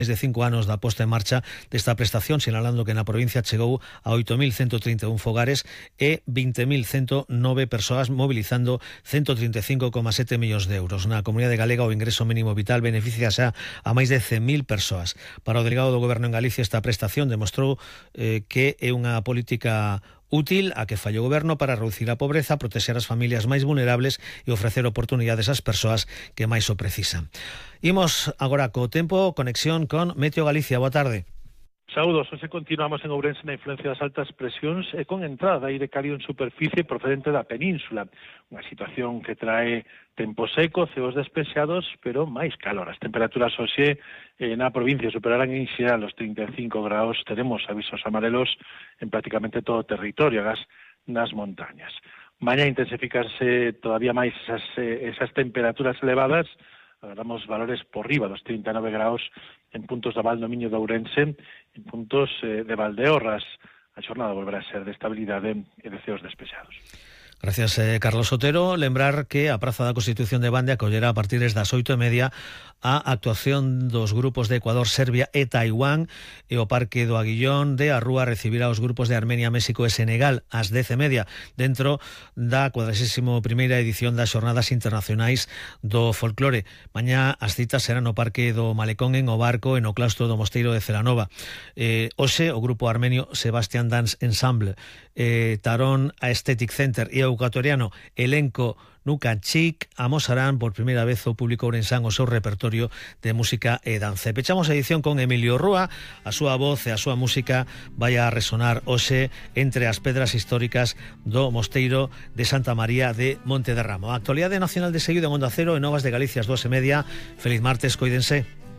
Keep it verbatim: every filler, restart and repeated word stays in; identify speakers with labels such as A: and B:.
A: de cinco anos da posta en marcha desta prestación, sinalando que na provincia chegou a oito mil ciento trinta e un fogares e vinte mil ciento nove persoas, mobilizando ciento trinta e cinco coma sete millóns de euros. Na comunidade galega o ingreso mínimo vital beneficia xa a máis de cen mil persoas. Para o delegado do Goberno en Galicia, esta prestación demostrou eh, que é unha política útil a que falla o Goberno para reducir a pobreza, protexer as familias máis vulnerables e ofrecer oportunidades ás persoas que máis o precisan. Imos agora co tempo, conexión con Meteo Galicia. Boa tarde.
B: Saúdos, hoxe continuamos en Ourense na influencia das altas presións e con entrada de aire cálido en superficie procedente da península. Unha situación que trae tempo seco, ceos despexados, pero máis calor. As temperaturas hoxe eh, na provincia superarán en xeral os trinta e cinco graus. Teremos avisos amarelos en prácticamente todo o territorio, gas nas montañas. Mañá intensificarse todavía máis esas, eh, esas temperaturas elevadas. Agardamos valores por riba dos trinta e nove graus en puntos da Val do Miño de Ourense, en puntos eh, de Valdeorras. A xornada volverá a ser de estabilidade e de ceos despexados.
A: Gracias, eh, Carlos Otero. Lembrar que a Praza da Constitución de Bande acollerá a partir das oito e media a actuación dos grupos de Ecuador, Serbia e Taiwán, e o Parque do Aguillón de Arrúa recibirá os grupos de Armenia, México e Senegal ás dez e media dentro da cuadragésima primeira edición das Xornadas Internacionais do Folclore. Mañá as citas serán no Parque do Malecón, en O Barco e no claustro do Mosteiro de Celanova. Eh, hoxe o grupo armenio Sebastian Dance Ensemble, eh, Tarón Aesthetic Center e o ecuatoriano Elenco Nucanchic amosarán por primeira vez ao público ourensán o seu repertorio de música e danza. E pechamos a edición con Emilio Rúa. A súa voz e a súa música vai a resonar hoxe entre as pedras históricas do Mosteiro de Santa María de Monte de Ramo. A actualidade nacional de seguido en Onda Cero e Novas de Galicia ás dúas e media. Feliz martes, coídense.